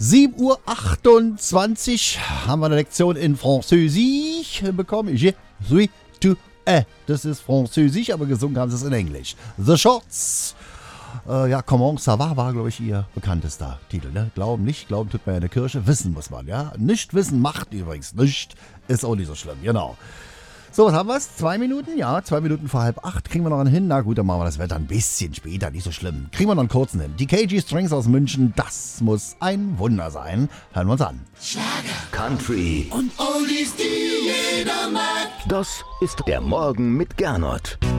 7:28 Uhr haben wir eine Lektion in Französisch bekommen. Je suis tu es. Das ist Französisch, aber gesungen haben sie es in Englisch. The Shots. Ja, Comment ça va war, glaube ich, ihr bekanntester Titel. Ne? Glauben nicht, glauben tut man ja in der Kirche, wissen muss man, ja. Nicht wissen macht übrigens nicht. Ist auch nicht so schlimm, genau. So, was haben wir? 2 Minuten? Ja, 2 Minuten vor 7:30. Kriegen wir noch einen hin? Na gut, dann machen wir das Wetter ein bisschen später, nicht so schlimm. Kriegen wir noch einen kurzen hin. Die KG Strings aus München, das muss ein Wunder sein. Hören wir uns an. Schlager, Country und Oldies, die jeder mag. Das ist der Morgen mit Gernot.